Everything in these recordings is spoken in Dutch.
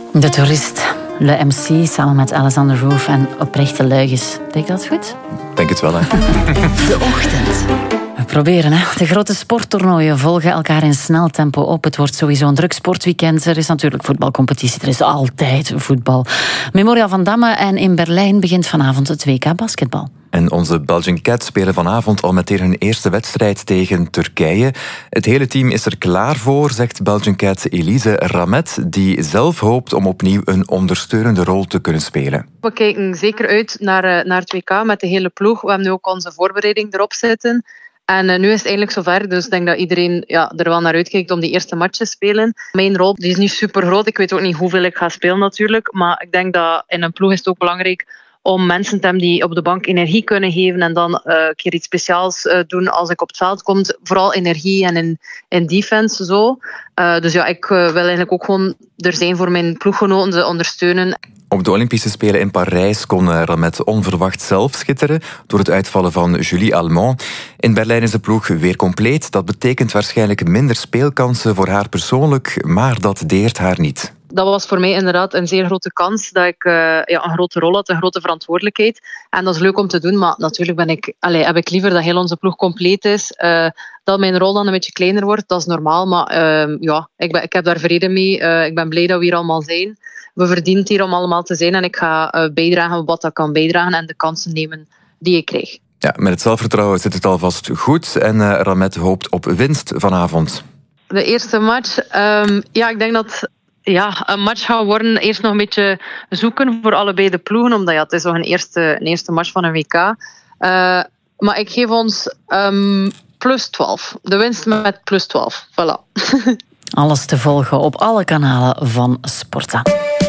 De Toerist, Le MC, samen met Alexander Roof en Oprechte Leugens. Denk je dat goed? Denk het wel, hè. De Ochtend. We proberen, hè. De grote sporttoernooien volgen elkaar in snel tempo op. Het wordt sowieso een druk sportweekend. Er is natuurlijk voetbalcompetitie. Er is altijd voetbal. Memorial van Damme en in Berlijn begint vanavond het WK basketbal. En onze Belgian Cats spelen vanavond al meteen hun eerste wedstrijd tegen Turkije. Het hele team is er klaar voor, zegt Belgian Cat Elise Ramet, die zelf hoopt om opnieuw een ondersteunende rol te kunnen spelen. We kijken zeker uit naar het WK met de hele ploeg. We hebben nu ook onze voorbereiding erop zitten. En nu is het eindelijk zover, dus ik denk dat iedereen er wel naar uitkijkt om die eerste match te spelen. Mijn rol die is niet super groot, ik weet ook niet hoeveel ik ga spelen natuurlijk, maar ik denk dat in een ploeg is het ook belangrijk om mensen te hebben die op de bank energie kunnen geven en dan een keer iets speciaals doen als ik op het veld kom. Vooral energie en in defense zo. Dus ja, ik wil eigenlijk ook gewoon er zijn voor mijn ploeggenoten, ze ondersteunen. Op de Olympische Spelen in Parijs kon Ramet onverwacht zelf schitteren door het uitvallen van Julie Almond. In Berlijn is de ploeg weer compleet. Dat betekent waarschijnlijk minder speelkansen voor haar persoonlijk, maar dat deert haar niet. Dat was voor mij inderdaad een zeer grote kans dat ik een grote rol had, een grote verantwoordelijkheid. En dat is leuk om te doen, maar natuurlijk heb ik liever dat heel onze ploeg compleet is. Dat mijn rol dan een beetje kleiner wordt, dat is normaal. Maar ik heb daar vrede mee. Ik ben blij dat we hier allemaal zijn. We verdienen het hier om allemaal te zijn en ik ga bijdragen wat dat kan bijdragen en de kansen nemen die ik krijg. Ja, met het zelfvertrouwen zit het alvast goed en Ramet hoopt op winst vanavond. De eerste match, ik denk dat een match gaat worden. Eerst nog een beetje zoeken voor allebei de ploegen, omdat het is nog een eerste match van een WK. Maar ik geef ons plus 12. De winst met plus 12. Voilà. Alles te volgen op alle kanalen van Sporta.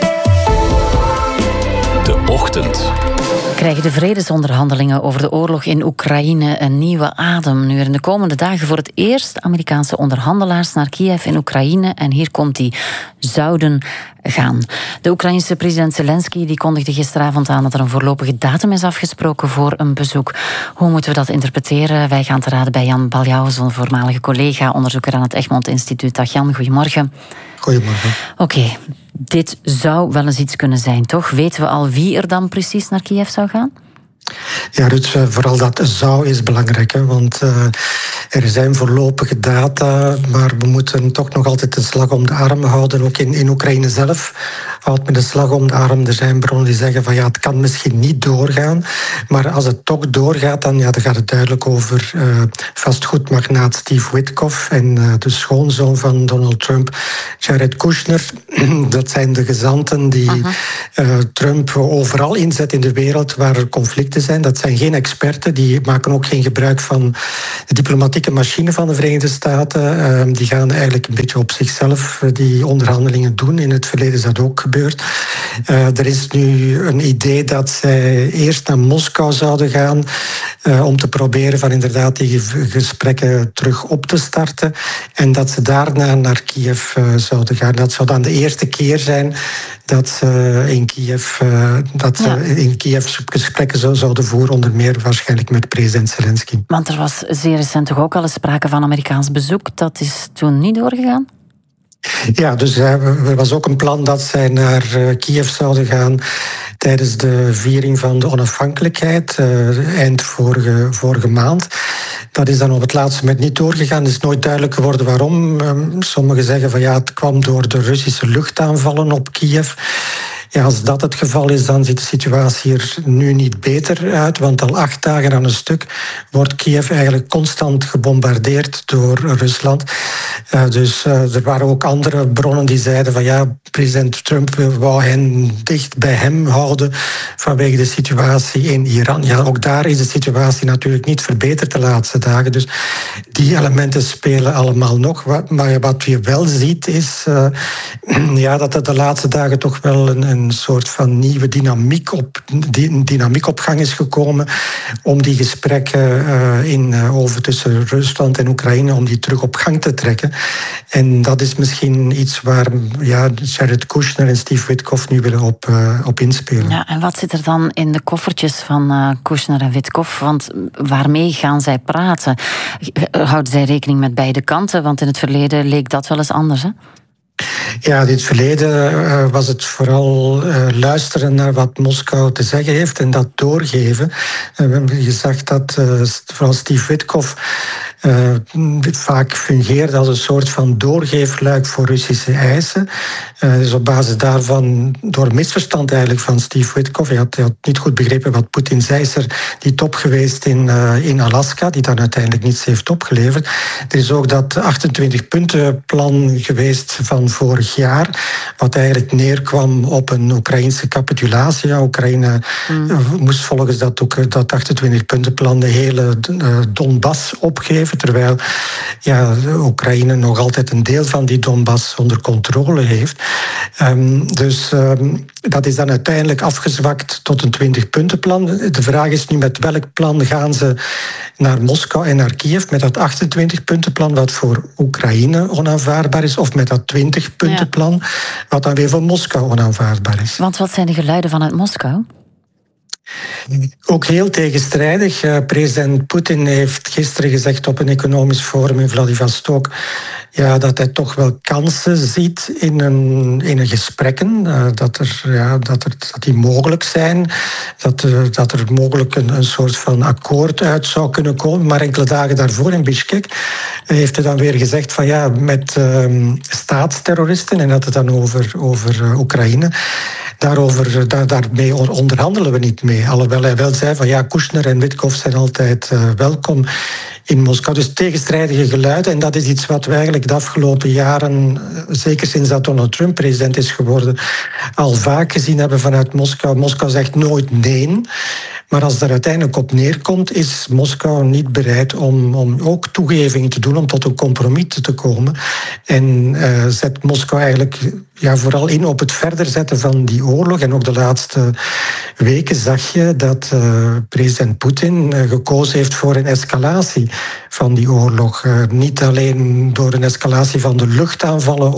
De Ochtend. Krijgen de vredesonderhandelingen over de oorlog in Oekraïne een nieuwe adem. Nu er in de komende dagen voor het eerst Amerikaanse onderhandelaars naar Kiev in Oekraïne, en hier komt die, zouden gaan. De Oekraïense president Zelensky die kondigde gisteravond aan dat er een voorlopige datum is afgesproken voor een bezoek. Hoe moeten we dat interpreteren? Wij gaan te raden bij Jan Baljouw, zijn voormalige collega, onderzoeker aan het Egmont Instituut. Dag Jan, goedemorgen. Goedemorgen. Oké, dit zou wel eens iets kunnen zijn, toch? Weten we al wie er dan precies naar Kiev zou gaan? Ja, Ruud, vooral dat zou is belangrijk, hè, want er zijn voorlopige data, maar we moeten toch nog altijd de slag om de arm houden. Ook in Oekraïne zelf houdt men de slag om de arm. Er zijn bronnen die zeggen van het kan misschien niet doorgaan, maar als het toch doorgaat, dan gaat het duidelijk over vastgoedmagnaat Steve Witkoff en de schoonzoon van Donald Trump, Jared Kushner. Dat zijn de gezanten die Trump overal inzet in de wereld waar er conflicten zijn. Dat zijn geen experten, die maken ook geen gebruik van de diplomatieke machine van de Verenigde Staten. Die gaan eigenlijk een beetje op zichzelf die onderhandelingen doen. In het verleden is dat ook gebeurd. Er is nu een idee dat zij eerst naar Moskou zouden gaan om te proberen van inderdaad die gesprekken terug op te starten en dat ze daarna naar Kiev zouden gaan. Dat zou dan de eerste keer zijn dat ze in Kiev gesprekken zouden voeren, onder meer waarschijnlijk met president Zelensky. Want er was zeer recent toch ook al eens sprake van Amerikaans bezoek. Dat is toen niet doorgegaan? Ja, dus er was ook een plan dat zij naar Kiev zouden gaan tijdens de viering van de onafhankelijkheid, eind vorige maand. Dat is dan op het laatste moment niet doorgegaan. Het is nooit duidelijk geworden waarom. Sommigen zeggen van het kwam door de Russische luchtaanvallen op Kiev. Ja, als dat het geval is, dan ziet de situatie er nu niet beter uit. Want al 8 dagen aan een stuk wordt Kiev eigenlijk constant gebombardeerd door Rusland. Dus er waren ook andere bronnen die zeiden van president Trump wou hen dicht bij hem houden vanwege de situatie in Iran. Ja, ook daar is de situatie natuurlijk niet verbeterd de laatste dagen. Dus die elementen spelen allemaal nog. Maar wat je wel ziet is dat er de laatste dagen toch wel een soort van nieuwe dynamiek op gang is gekomen om die gesprekken over tussen Rusland en Oekraïne, om die terug op gang te trekken. En dat is misschien iets waar Jared Kushner en Steve Witkoff nu willen op inspelen. Ja, en wat zit er dan in de koffertjes van Kushner en Witkoff? Want waarmee gaan zij praten? Houden zij rekening met beide kanten? Want in het verleden leek dat wel eens anders, hè? Ja, in het verleden was het vooral luisteren naar wat Moskou te zeggen heeft en dat doorgeven. Je zag dat vooral Steve Witkoff vaak fungeerde als een soort van doorgeefluik voor Russische eisen. Dus op basis daarvan, door een misverstand eigenlijk van Steve Witkoff, hij had niet goed begrepen wat Poetin zei, is er die top geweest in Alaska, die dan uiteindelijk niets heeft opgeleverd. Er is ook dat 28-puntenplan geweest van vorig jaar, wat eigenlijk neerkwam op een Oekraïnse capitulatie. Ja, Oekraïne moest volgens dat 28-puntenplan de hele Donbass opgeven, terwijl Oekraïne nog altijd een deel van die Donbass onder controle heeft. Dus dat is dan uiteindelijk afgezwakt tot een 20-puntenplan. De vraag is nu met welk plan gaan ze naar Moskou en naar Kiev, met dat 28-puntenplan wat voor Oekraïne onaanvaardbaar is, of met dat 20-puntenplan wat dan weer voor Moskou onaanvaardbaar is. Want wat zijn de geluiden vanuit Moskou? Ook heel tegenstrijdig. President Poetin heeft gisteren gezegd op een economisch forum in Vladivostok dat hij toch wel kansen ziet in een gesprekken. Dat die mogelijk zijn. Dat er mogelijk een soort van akkoord uit zou kunnen komen. Maar enkele dagen daarvoor in Bishkek heeft hij dan weer gezegd van met staatsterroristen, en had het dan over Oekraïne. Daarmee onderhandelen we niet mee. Alhoewel hij wel zei van Kushner en Witkoff zijn altijd welkom in Moskou. Dus tegenstrijdige geluiden. En dat is iets wat we eigenlijk de afgelopen jaren, zeker sinds dat Donald Trump president is geworden, al vaak gezien hebben vanuit Moskou. Moskou zegt nooit nee. Maar als het er uiteindelijk op neerkomt, is Moskou niet bereid om ook toegevingen te doen, om tot een compromis te komen. En zet Moskou eigenlijk vooral in op het verder zetten van die oorlog. En ook de laatste weken zag je dat president Poetin gekozen heeft voor een escalatie van die oorlog. Niet alleen door een escalatie van de luchtaanvallen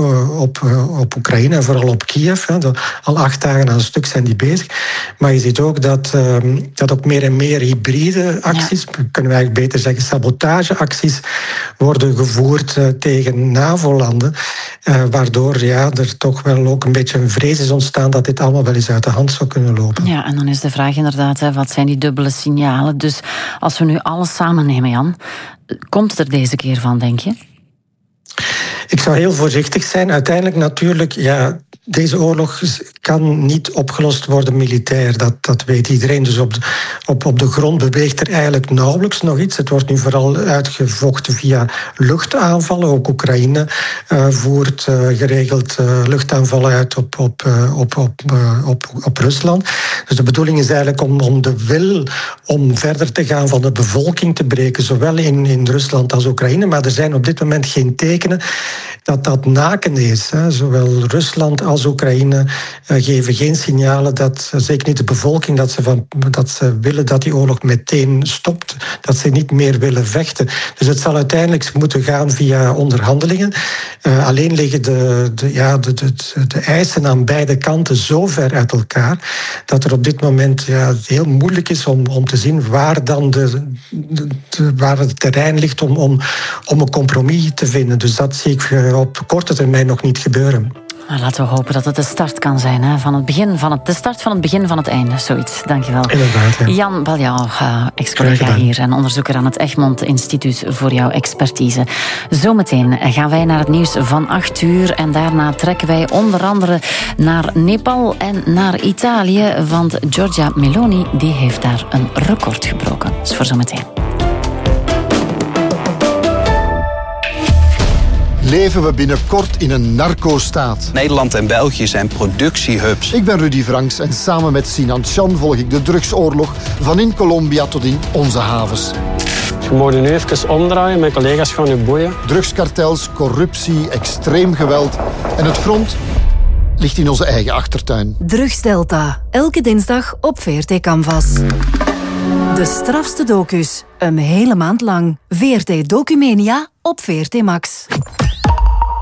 op Oekraïne en vooral op Kiev. Al 8 dagen aan een stuk zijn die bezig. Maar je ziet ook dat ook meer en meer hybride acties, kunnen we eigenlijk beter zeggen sabotageacties, worden gevoerd tegen NAVO-landen. Waardoor er toch wel ook een beetje een vrees is ontstaan dat dit allemaal wel eens uit de hand zou kunnen lopen. Ja, en dan is de vraag inderdaad, wat zijn die dubbele signalen? Dus als we nu alles samen nemen, Jan, komt het er deze keer van, denk je? Ik zou heel voorzichtig zijn. Uiteindelijk natuurlijk, deze oorlog kan niet opgelost worden militair. Dat weet iedereen. Dus op de grond beweegt er eigenlijk nauwelijks nog iets. Het wordt nu vooral uitgevochten via luchtaanvallen. Ook Oekraïne voert geregeld luchtaanvallen uit op Rusland. Dus de bedoeling is eigenlijk om de wil om verder te gaan van de bevolking te breken, zowel in Rusland als Oekraïne. Maar er zijn op dit moment geen tekenen dat naken is. Zowel Rusland als Oekraïne geven geen signalen, zeker niet de bevolking, dat ze willen dat die oorlog meteen stopt, dat ze niet meer willen vechten. Dus het zal uiteindelijk moeten gaan via onderhandelingen. Alleen liggen de eisen aan beide kanten zo ver uit elkaar dat er op dit moment heel moeilijk is om te zien waar dan waar het terrein ligt om een compromis te vinden. Dus dat zie ik op korte termijn nog niet gebeuren. Maar laten we hopen dat het de start kan zijn, de start van het begin van het einde, zoiets. Dankjewel. Inderdaad, ja. Jan Baljouw, ex-collega hier en onderzoeker aan het Egmont Instituut voor jouw expertise. Zometeen gaan wij naar het nieuws van 8:00 en daarna trekken wij onder andere naar Nepal en naar Italië, want Giorgia Meloni die heeft daar een record gebroken. Dat is voor zometeen. Leven we binnenkort in een narco-staat? Nederland en België zijn productiehubs. Ik ben Rudy Franks en samen met Sinan Chan volg ik de drugsoorlog van in Colombia tot in onze havens. Je moet nu even omdraaien, mijn collega's gaan u boeien. Drugskartels, corruptie, extreem geweld en het front ligt in onze eigen achtertuin. Drugsdelta, elke dinsdag op VRT Canvas. De strafste docus, een hele maand lang. VRT Documania op VRT Max.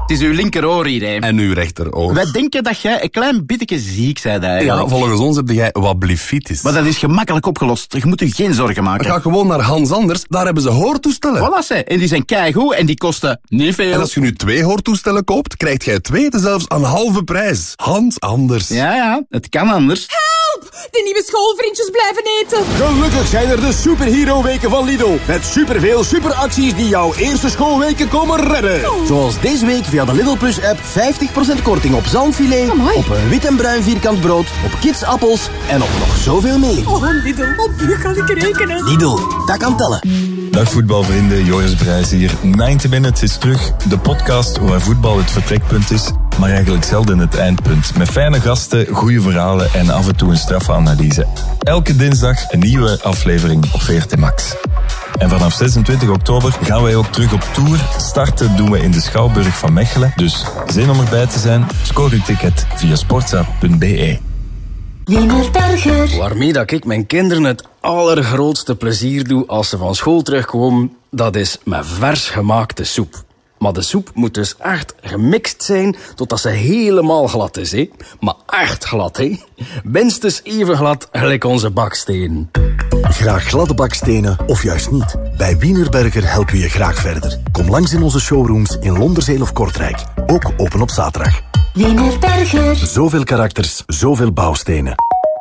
Het is uw linkeroor hier, hè. En uw rechteroor. Wij denken dat jij een klein beetje ziek bent eigenlijk. Ja, volgens ons heb jij wat blefitis. Maar dat is gemakkelijk opgelost. Je moet u geen zorgen maken. Ga gewoon naar Hans Anders, daar hebben ze hoortoestellen. Voilà, ze. En die zijn keigoed en die kosten niet veel. En als je nu 2 hoortoestellen koopt, krijg jij 2 zelfs aan halve prijs. Hans Anders. Ja, het kan anders. De nieuwe schoolvriendjes blijven eten. Gelukkig zijn er de superhero-weken van Lidl. Met superveel superacties die jouw eerste schoolweken komen redden. Zoals deze week via de Lidl Plus-app 50% korting op zalmfilet, op een wit en bruin vierkant brood, op kidsappels en op nog zoveel meer. Oh, Lidl, op u kan ik rekenen. Lidl, dat kan tellen. Dag voetbalvrienden, Joris Brijs hier. 90 Minutes is terug, de podcast waar voetbal het vertrekpunt is, maar eigenlijk zelden het eindpunt. Met fijne gasten, goede verhalen en af en toe een strafanalyse. Elke dinsdag een nieuwe aflevering op VRT Max. En vanaf 26 oktober gaan wij ook terug op tour. Starten doen we in de Schouwburg van Mechelen. Dus zin om erbij te zijn? Scoor uw ticket via sportza.be. Wienerberger. Waarmee dat ik mijn kinderen het allergrootste plezier doe als ze van school terugkomen, dat is met vers gemaakte soep. Maar de soep moet dus echt gemixt zijn totdat ze helemaal glad is, hè? Maar echt glad, hè? Minstens even glad gelijk onze bakstenen. Graag gladde bakstenen of juist niet? Bij Wienerberger helpen we je graag verder. Kom langs in onze showrooms in Londerzeel of Kortrijk. Ook open op zaterdag. Wienerberger. Zoveel karakters, zoveel bouwstenen.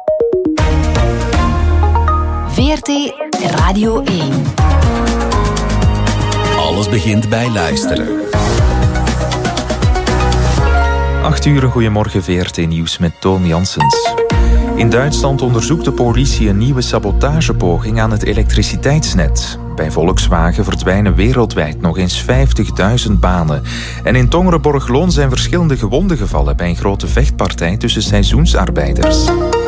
VRT Radio 1. Alles begint bij luisteren. 8 uur, goedemorgen, VRT Nieuws met Toon Janssens. In Duitsland onderzoekt de politie een nieuwe sabotagepoging aan het elektriciteitsnet. Bij Volkswagen verdwijnen wereldwijd nog eens 50.000 banen. En in Tongeren-Borgloon zijn verschillende gewonden gevallen bij een grote vechtpartij tussen seizoensarbeiders.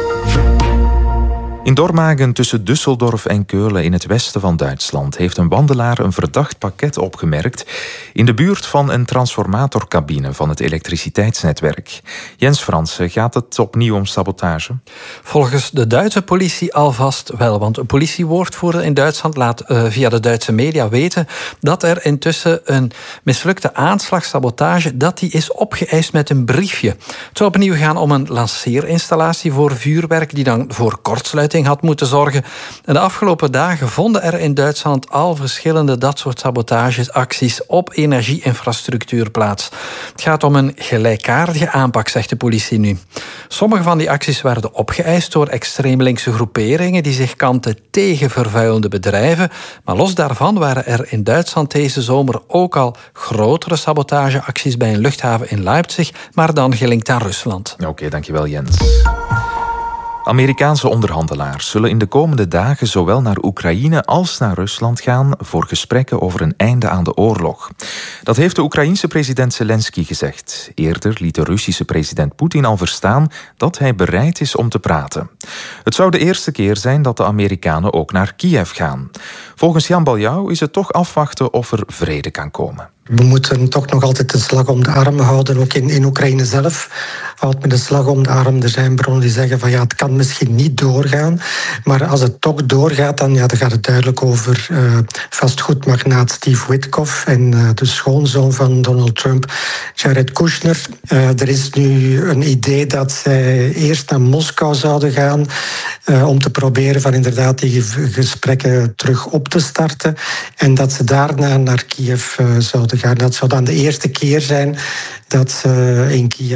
In Dormagen tussen Düsseldorf en Keulen in het westen van Duitsland heeft een wandelaar een verdacht pakket opgemerkt in de buurt van een transformatorcabine van het elektriciteitsnetwerk. Jens Fransen, gaat het opnieuw om sabotage? Volgens de Duitse politie alvast wel, want een politiewoordvoerder in Duitsland laat via de Duitse media weten dat er intussen een mislukte aanslagssabotage, dat die is opgeëist met een briefje. Het zou opnieuw gaan om een lanceerinstallatie voor vuurwerk die dan voor kortsluiting had moeten zorgen. En de afgelopen dagen vonden er in Duitsland al verschillende dat soort sabotageacties op energieinfrastructuur plaats. Het gaat om een gelijkaardige aanpak, zegt de politie nu. Sommige van die acties werden opgeëist door extreem linkse groeperingen die zich kanten tegen vervuilende bedrijven. Maar los daarvan waren er in Duitsland deze zomer ook al grotere sabotageacties bij een luchthaven in Leipzig, maar dan gelinkt aan Rusland. Oké, dankjewel Jens. Amerikaanse onderhandelaars zullen in de komende dagen zowel naar Oekraïne als naar Rusland gaan voor gesprekken over een einde aan de oorlog. Dat heeft de Oekraïense president Zelensky gezegd. Eerder liet de Russische president Poetin al verstaan dat hij bereid is om te praten. Het zou de eerste keer zijn dat de Amerikanen ook naar Kiev gaan. Volgens Jan Baljouw is het toch afwachten of er vrede kan komen. We moeten toch nog altijd de slag om de arm houden, ook in Oekraïne zelf. Houdt met de slag om de arm. Er zijn bronnen die zeggen van ja, het kan misschien niet doorgaan. Maar als het toch doorgaat, dan gaat het duidelijk over vastgoedmagnaat Steve Witkoff en de schoonzoon van Donald Trump, Jared Kushner. Er is nu een idee dat zij eerst naar Moskou zouden gaan om te proberen van inderdaad die gesprekken terug op te starten. En dat ze daarna naar Kiev zouden gaan. Dat zou dan de eerste keer zijn dat ze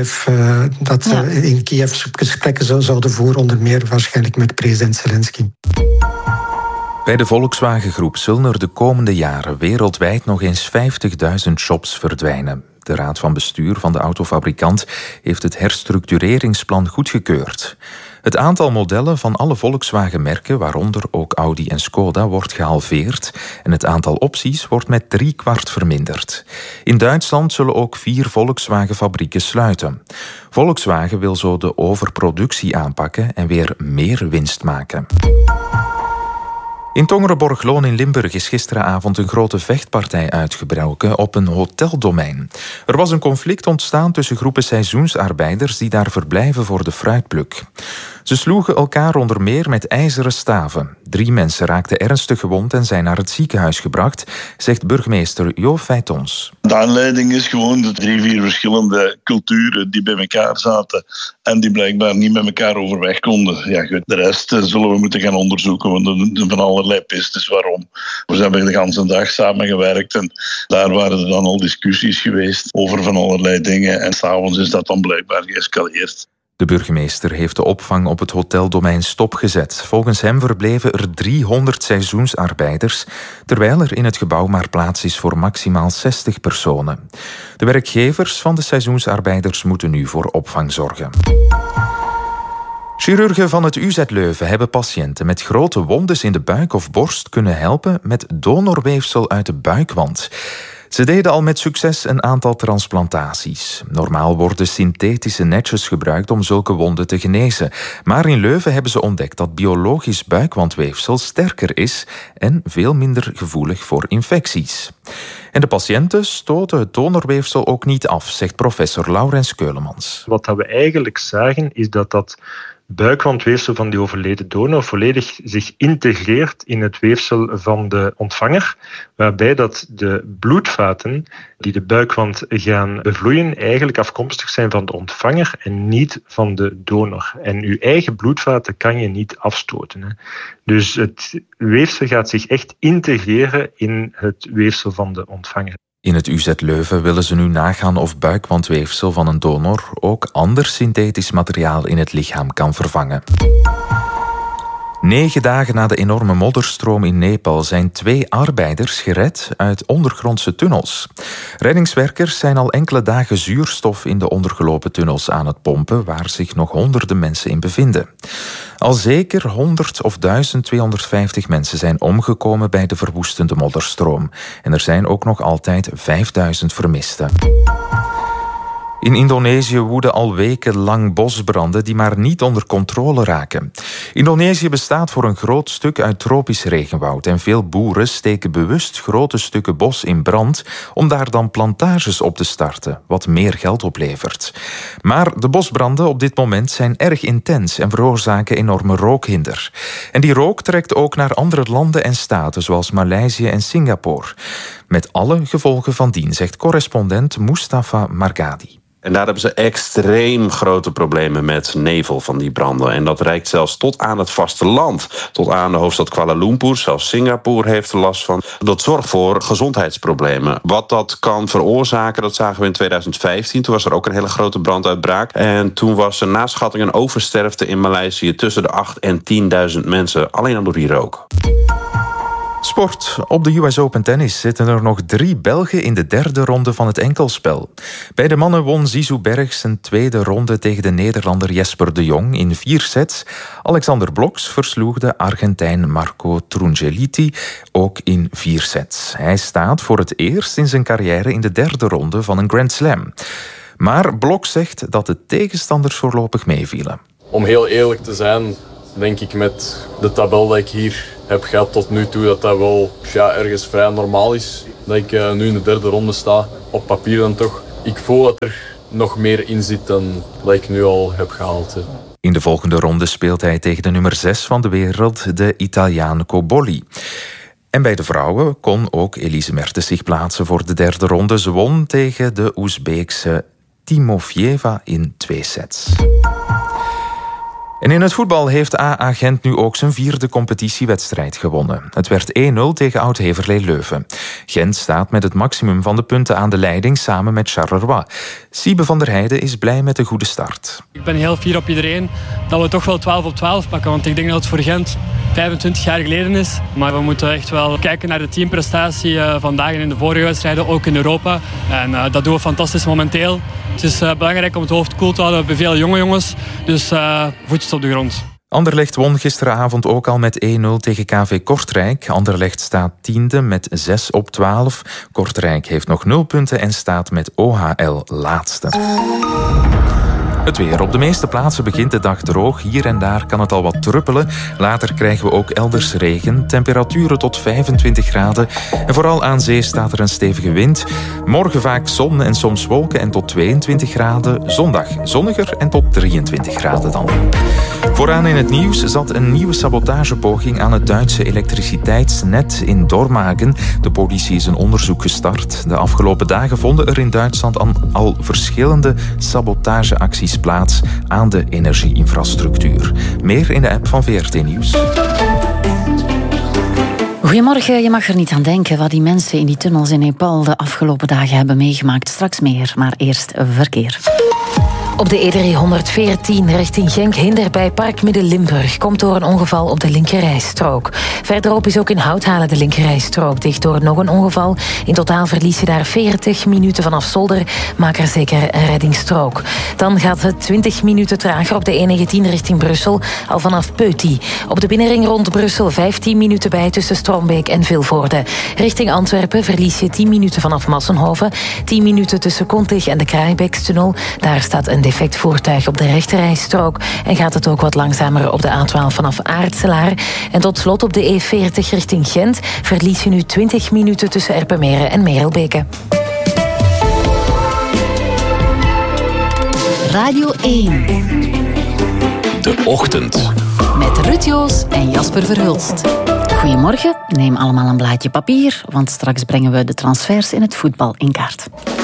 in Kiev gesprekken zouden voeren, onder meer waarschijnlijk met president Zelensky. Bij de Volkswagen-groep zullen er de komende jaren wereldwijd nog eens 50.000 jobs verdwijnen. De raad van bestuur van de autofabrikant heeft het herstructureringsplan goedgekeurd. Het aantal modellen van alle Volkswagen-merken, waaronder ook Audi en Skoda, wordt gehalveerd en het aantal opties wordt met 3/4 verminderd. In Duitsland zullen ook 4 Volkswagen-fabrieken sluiten. Volkswagen wil zo de overproductie aanpakken en weer meer winst maken. In Tongerenborg-Loon in Limburg is gisteravond een grote vechtpartij uitgebroken op een hoteldomein. Er was een conflict ontstaan tussen groepen seizoensarbeiders die daar verblijven voor de fruitpluk. Ze sloegen elkaar onder meer met ijzeren staven. 3 mensen raakten ernstig gewond en zijn naar het ziekenhuis gebracht, zegt burgemeester Jo Feitons. De aanleiding is gewoon de 3-4 verschillende culturen die bij elkaar zaten en die blijkbaar niet met elkaar overweg konden. Ja, goed, de rest zullen we moeten gaan onderzoeken, want er zijn van allerlei pistes waarom. We hebben de hele dag samengewerkt en daar waren er dan al discussies geweest over van allerlei dingen en 's avonds is dat dan blijkbaar geëscaleerd. De burgemeester heeft de opvang op het hoteldomein stopgezet. Volgens hem verbleven er 300 seizoensarbeiders, terwijl er in het gebouw maar plaats is voor maximaal 60 personen. De werkgevers van de seizoensarbeiders moeten nu voor opvang zorgen. Chirurgen van het UZ Leuven hebben patiënten met grote wondes in de buik of borst kunnen helpen met donorweefsel uit de buikwand. Ze deden al met succes een aantal transplantaties. Normaal worden synthetische netjes gebruikt om zulke wonden te genezen. Maar in Leuven hebben ze ontdekt dat biologisch buikwandweefsel sterker is en veel minder gevoelig voor infecties. En de patiënten stoten het donorweefsel ook niet af, zegt professor Laurens Keulemans. Wat we eigenlijk zagen is dat buikwandweefsel van die overleden donor volledig zich integreert in het weefsel van de ontvanger, waarbij dat de bloedvaten die de buikwand gaan bevloeien eigenlijk afkomstig zijn van de ontvanger en niet van de donor. En uw eigen bloedvaten kan je niet afstoten, hè. Dus het weefsel gaat zich echt integreren in het weefsel van de ontvanger. In het UZ Leuven willen ze nu nagaan of buikwandweefsel van een donor ook ander synthetisch materiaal in het lichaam kan vervangen. 9 dagen na de enorme modderstroom in Nepal zijn 2 arbeiders gered uit ondergrondse tunnels. Reddingswerkers zijn al enkele dagen zuurstof in de ondergelopen tunnels aan het pompen, waar zich nog honderden mensen in bevinden. Al zeker 100 of 1250 mensen zijn omgekomen bij de verwoestende modderstroom. En er zijn ook nog altijd 5000 vermisten. In Indonesië woeden al wekenlang bosbranden die maar niet onder controle raken. Indonesië bestaat voor een groot stuk uit tropisch regenwoud en veel boeren steken bewust grote stukken bos in brand om daar dan plantages op te starten, wat meer geld oplevert. Maar de bosbranden op dit moment zijn erg intens en veroorzaken enorme rookhinder. En die rook trekt ook naar andere landen en staten zoals Maleisië en Singapore. Met alle gevolgen van dien, zegt correspondent Mustafa Margadi. En daar hebben ze extreem grote problemen met nevel van die branden. En dat reikt zelfs tot aan het vasteland. Tot aan de hoofdstad Kuala Lumpur. Zelfs Singapore heeft er last van. Dat zorgt voor gezondheidsproblemen. Wat dat kan veroorzaken, dat zagen we in 2015. Toen was er ook een hele grote branduitbraak. En toen was er na schatting een oversterfte in Maleisië tussen de 8.000 en 10.000 mensen. Alleen al door die rook. Sport. Op de US Open Tennis zitten er nog 3 Belgen in de 3e ronde van het enkelspel. Bij de mannen won Zizou Bergs zijn 2e ronde tegen de Nederlander Jesper de Jong in 4 sets. Alexander Bloks versloeg de Argentijn Marco Trungeliti ook in 4 sets. Hij staat voor het eerst in zijn carrière in de 3e ronde van een Grand Slam. Maar Bloks zegt dat de tegenstanders voorlopig meevielen. Om heel eerlijk te zijn, denk ik met de tabel dat ik hier heb gehad tot nu toe, dat wel ergens vrij normaal is. Dat ik nu in de 3e ronde sta, op papier dan toch. Ik voel dat er nog meer in zit dan dat ik nu al heb gehaald. In de volgende ronde speelt hij tegen de nummer 6 van de wereld, de Italiaan Cobolli. En bij de vrouwen kon ook Elise Mertens zich plaatsen voor de 3e ronde. Ze won tegen de Oezbeekse Timofeeva in 2 sets. En in het voetbal heeft AA Gent nu ook zijn 4e competitiewedstrijd gewonnen. Het werd 1-0 tegen Oud-Heverlee Leuven. Gent staat met het maximum van de punten aan de leiding samen met Charleroi. Siebe van der Heijden is blij met de goede start. Ik ben heel fier op iedereen dat we toch wel 12 op 12 pakken. Want ik denk dat het voor Gent 25 jaar geleden is. Maar we moeten echt wel kijken naar de teamprestatie vandaag en in de vorige wedstrijden, ook in Europa. En dat doen we fantastisch momenteel. Het is belangrijk om het hoofd koel te houden. We hebben veel jonge jongens, dus voetjes op de grond. Anderlecht won gisteravond ook al met 1-0 tegen KV Kortrijk. Anderlecht staat 10e met 6 op 12. Kortrijk heeft nog 0 punten en staat met OHL laatste. Het weer. Op de meeste plaatsen begint de dag droog. Hier en daar kan het al wat druppelen. Later krijgen we ook elders regen. Temperaturen tot 25 graden. En vooral aan zee staat er een stevige wind. Morgen vaak zon en soms wolken en tot 22 graden. Zondag zonniger en tot 23 graden dan. Vooraan in het nieuws zat een nieuwe sabotagepoging aan het Duitse elektriciteitsnet in Dormagen. De politie is een onderzoek gestart. De afgelopen dagen vonden er in Duitsland al verschillende sabotageacties plaats aan de energieinfrastructuur. Meer in de app van VRT Nieuws. Goedemorgen, je mag er niet aan denken wat die mensen in die tunnels in Nepal de afgelopen dagen hebben meegemaakt. Straks meer, maar eerst verkeer. Op de E314 richting Genk hinder bij Park Midden-Limburg komt door een ongeval op de linkerrijstrook. Verderop is ook in Houthalen de linkerrijstrook dicht door nog een ongeval. In totaal verlies je daar 40 minuten vanaf Zolder. Maak er zeker een reddingsstrook. Dan gaat het 20 minuten trager op de E19 richting Brussel, al vanaf Peuty. Op de binnenring rond Brussel 15 minuten bij tussen Strombeek en Vilvoorde. Richting Antwerpen verlies je 10 minuten vanaf Massenhoven. 10 minuten tussen Kontig en de Kraaibekstunnel. Daar staat een defect voertuig op de rechterrijstrook en gaat het ook wat langzamer op de A12 vanaf Aartselaar. En tot slot op de E40 richting Gent verlies je nu 20 minuten tussen Erpenmeren en Merelbeke. Radio 1. De Ochtend. Met Ruud Joos en Jasper Verhulst. Goedemorgen, neem allemaal een blaadje papier, want straks brengen we de transfers in het voetbal in kaart.